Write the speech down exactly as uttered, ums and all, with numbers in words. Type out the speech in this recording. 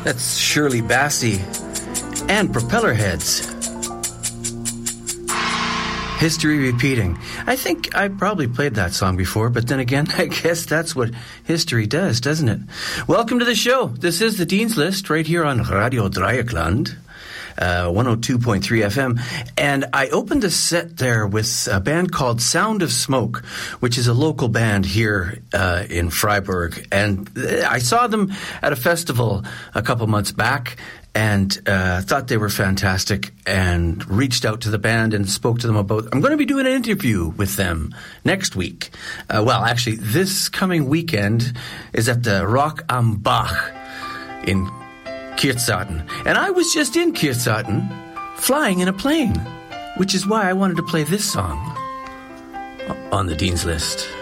That's Shirley Bassey and Propellerheads. History repeating. I think I probably played that song before, but then again, I guess that's what history does, doesn't it? Welcome to the show. This is the Dean's List right here on Radio Dreieckland. Uh, one oh two point three F M, and I opened a set there with a band called Sound of Smoke, which is a local band here uh, in Freiburg, and I saw them at a festival a couple months back, and uh, thought they were fantastic, and reached out to the band and spoke to them about, I'm going to be doing an interview with them next week. Uh, well, actually, this coming weekend is at the Rock am Bach in Kirchzarten. And I was just in Kirchzarten, flying in a plane, which is why I wanted to play this song on the Dean's List.